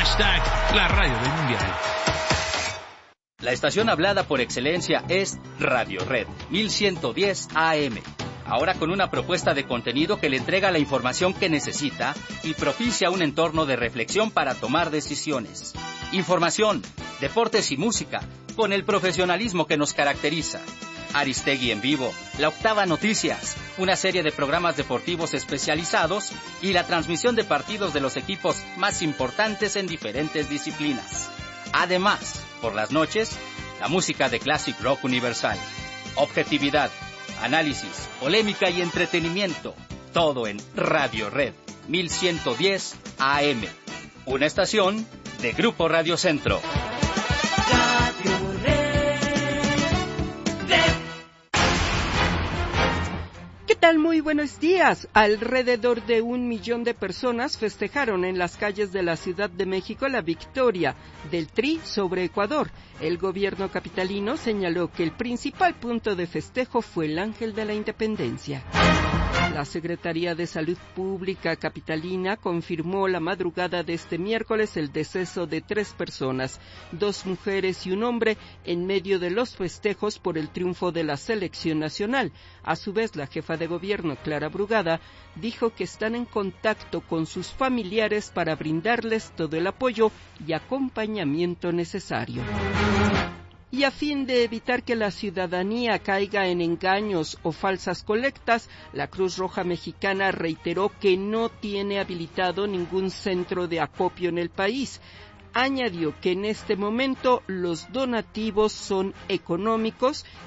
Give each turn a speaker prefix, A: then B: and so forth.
A: La radio del mundial.
B: La estación hablada por excelencia es Radio Red 1110 AM. Ahora con una propuesta de contenido que le entrega la información que necesita y propicia un entorno de reflexión para tomar decisiones. Información, deportes y música, con el profesionalismo que nos caracteriza. Aristegui en vivo, La Octava Noticias, una serie de programas deportivos especializados y la transmisión de partidos de los equipos más importantes en diferentes disciplinas. Además, por las noches, la música de Classic Rock Universal. Objetividad, análisis, polémica y entretenimiento. Todo en Radio Red 1110 AM. Una estación de Grupo Radio Centro.
C: ¿Qué tal? Muy buenos días. Alrededor de 1 millón de personas festejaron en las calles de la Ciudad de México la victoria del Tri sobre Ecuador. El gobierno capitalino señaló que el principal punto de festejo fue el Ángel de la Independencia. La Secretaría de Salud Pública capitalina confirmó la madrugada de este miércoles el deceso de 3 personas, 2 mujeres y un hombre, en medio de los festejos por el triunfo de la selección nacional. A su vez, la jefa de gobierno, Clara Brugada, dijo que están en contacto con sus familiares para brindarles todo el apoyo y acompañamiento necesario. Y a fin de evitar que la ciudadanía caiga en engaños o falsas colectas, la Cruz Roja Mexicana reiteró que no tiene habilitado ningún centro de acopio en el país. Añadió que en este momento los donativos son económicos